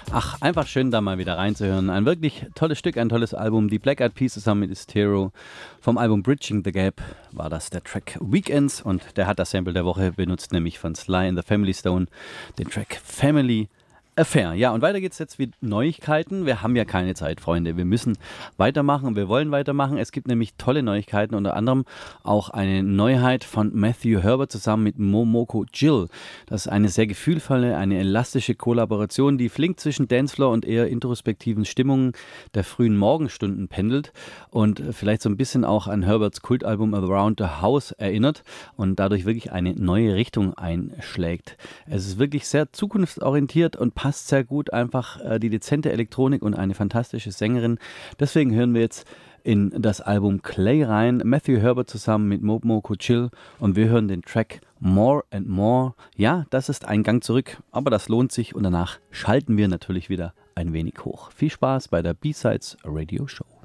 Ach, einfach schön, da mal wieder reinzuhören. Ein wirklich tolles Stück, ein tolles Album. Die Black Eyed Peas zusammen mit Estero. Vom Album Bridging the Gap war das der Track Weekends und der hat das Sample der Woche benutzt, nämlich von Sly and the Family Stone, den Track Family Affair. Ja, und weiter geht's jetzt mit Neuigkeiten. Wir haben ja keine Zeit, Freunde. Wir müssen weitermachen. Wir wollen weitermachen. Es gibt nämlich tolle Neuigkeiten, unter anderem auch eine Neuheit von Matthew Herbert zusammen mit Momoko Jill. Das ist eine sehr gefühlvolle, eine elastische Kollaboration, die flink zwischen Dancefloor und eher introspektiven Stimmungen der frühen Morgenstunden pendelt und vielleicht so ein bisschen auch an Herberts Kultalbum Around the House erinnert und dadurch wirklich eine neue Richtung einschlägt. Es ist wirklich sehr zukunftsorientiert und passt sehr gut, einfach die dezente Elektronik und eine fantastische Sängerin. Deswegen hören wir jetzt in das Album Clay rein, Matthew Herbert zusammen mit Momoko Chill und wir hören den Track More and More. Ja, das ist ein Gang zurück, aber das lohnt sich und danach schalten wir natürlich wieder ein wenig hoch. Viel Spaß bei der B-Sides Radio Show.